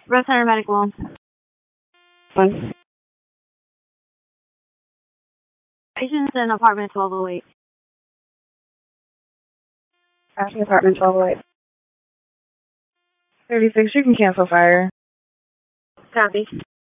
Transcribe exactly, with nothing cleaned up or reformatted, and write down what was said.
Rose Center Medical. One. Patient's in apartment twelve oh eight. Asking apartment twelve oh eight. thirty-six, you can cancel fire. Copy.